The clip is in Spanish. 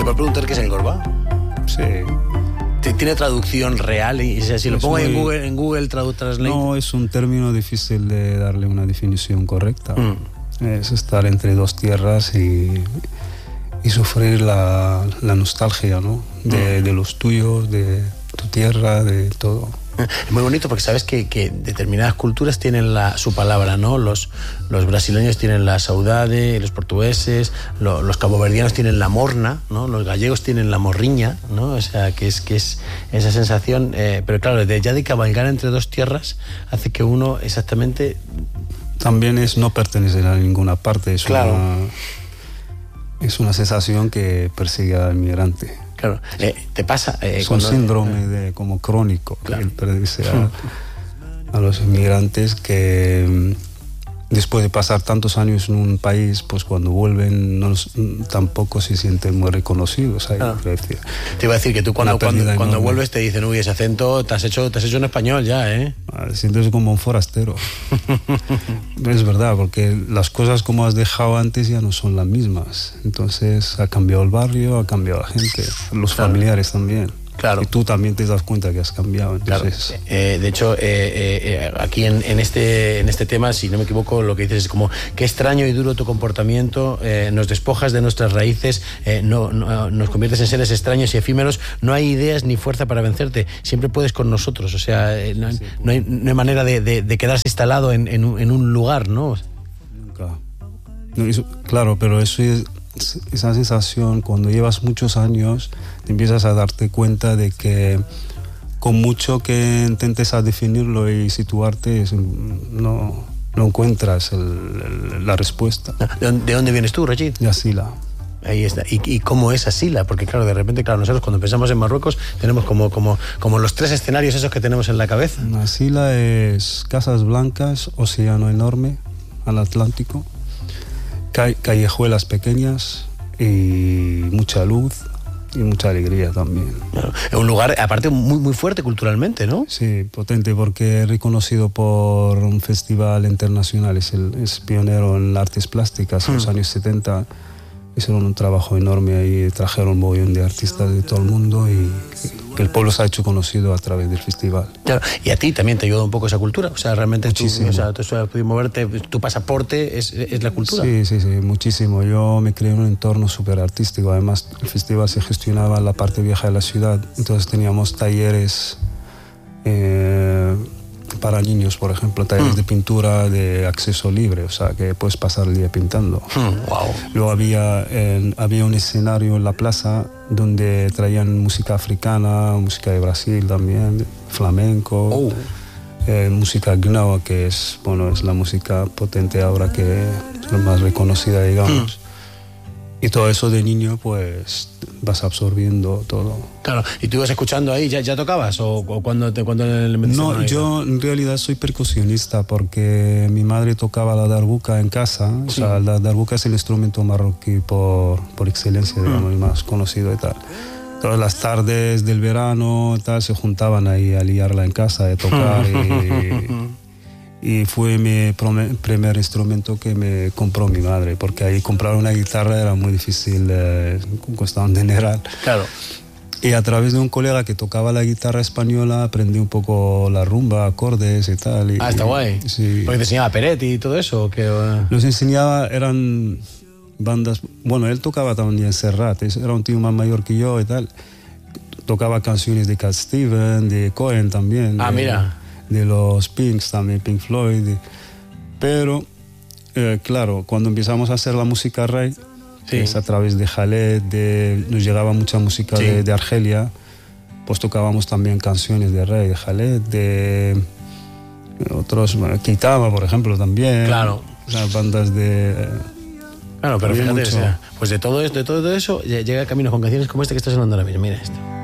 puedes preguntar qué es el Gorba? Sí. ¿Tiene traducción real? Y si lo pongo en Google Translate... No, es un término difícil de darle una definición correcta. Es estar entre dos tierras y sufrir la nostalgia, ¿no? De los tuyos, de tu tierra, de todo. Es muy bonito porque sabes que determinadas culturas tienen su palabra, ¿no? Los brasileños tienen la saudade, los portugueses, los caboverdianos tienen la morna, ¿no? Los gallegos tienen la morriña, ¿no? O sea, que es esa sensación, pero claro, ya de cabalgar entre dos tierras hace que uno exactamente... También es no pertenecer a ninguna parte, es claro. Es una sensación que persigue al migrante. Claro, te pasa... es un síndrome como crónico, claro, que pertenece a los inmigrantes que después de pasar tantos años en un país, pues cuando vuelven tampoco se sienten muy reconocidos ahí. Te iba a decir que tú cuando vuelves te dicen, uy, ese acento te has hecho en español ya, ¿eh? Te sientes como un forastero. Es verdad, porque las cosas como has dejado antes ya no son las mismas. Entonces ha cambiado el barrio, ha cambiado la gente, los familiares también. Claro. Y tú también te das cuenta que has cambiado. Entonces... Claro. De hecho, aquí en este tema, si no me equivoco, lo que dices es como qué extraño y duro tu comportamiento, nos despojas de nuestras raíces, nos conviertes en seres extraños y efímeros, no hay ideas ni fuerza para vencerte, siempre puedes con nosotros, o sea, no hay manera de quedarse instalado en un lugar, ¿no? Nunca. No, claro, pero eso es... Esa sensación, cuando llevas muchos años, te empiezas a darte cuenta de que con mucho que intentes a definirlo y situarte, no encuentras la respuesta. ¿De dónde vienes tú, Rachid? De Asila. Ahí está. ¿Y cómo es Asila? Porque claro, de repente, nosotros cuando pensamos en Marruecos tenemos como los tres escenarios esos que tenemos en la cabeza. Asila es casas blancas, océano enorme al Atlántico, callejuelas pequeñas y mucha luz y mucha alegría también. Claro. Es un lugar, aparte, muy, muy fuerte culturalmente, ¿no? Sí, potente, porque es reconocido por un festival internacional, es pionero en artes plásticas en los años 70. Hicieron un trabajo enorme ahí, trajeron un montón de artistas de todo el mundo y el pueblo se ha hecho conocido a través del festival. Claro, y a ti también te ayuda un poco esa cultura, o sea, realmente tú has podido moverte, tu pasaporte es la cultura. Sí, muchísimo. Yo me creé en un entorno súper artístico, además el festival se gestionaba en la parte vieja de la ciudad, entonces teníamos talleres para niños, por ejemplo, talleres de pintura de acceso libre, o sea, que puedes pasar el día pintando. Wow. Luego había un escenario en la plaza donde traían música africana, música de Brasil también, flamenco, música gnawa, que es la música potente ahora que es la más reconocida, digamos. Y todo eso de niño, pues vas absorbiendo todo. Claro, ¿y tú ibas escuchando ahí? ¿Ya tocabas? ¿O cuando le metiste? No, yo en realidad soy percusionista porque mi madre tocaba la darbuka en casa. Sí. O sea, la darbuka es el instrumento marroquí por excelencia, digamos, el más conocido y tal. Todas las tardes del verano y tal se juntaban ahí a liarla en casa, de tocar y fue mi primer instrumento que me compró mi madre, porque ahí comprar una guitarra era muy difícil, costaba un dineral. Claro. Y a través de un colega que tocaba la guitarra española aprendí un poco la rumba, acordes y tal. Está guay. Sí. ¿Porque te enseñaba Peretti y todo eso? Los enseñaba, eran bandas... Bueno, él tocaba también Serrat, era un tío más mayor que yo y tal. Tocaba canciones de Cat Stevens, de Cohen también. Mira. De los Pinks también, Pink Floyd. Pero, claro, cuando empezamos a hacer la música reggae, que es a través de Khaled, nos llegaba mucha música de Argelia, pues tocábamos también canciones de reggae, de Khaled, de otros, Kitama, por ejemplo, también. Claro. Las bandas de... Claro, pero fíjate, pues de todo eso llega Caminos con canciones como esta que está sonando ahora mismo. Mira esto.